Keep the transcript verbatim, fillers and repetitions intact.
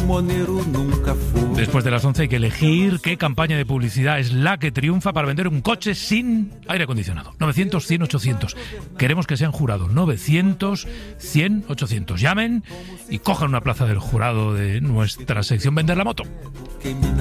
caminhoneiro nunca foi. Después de las once hay que elegir qué campaña de publicidad es la que triunfa para vender un coche sin aire acondicionado. novecientos, cien, ochocientos. Queremos que sean jurados. novecientos, cien, ochocientos. Llamen y cojan una plaza del jurado de nuestra sección Vender la Moto.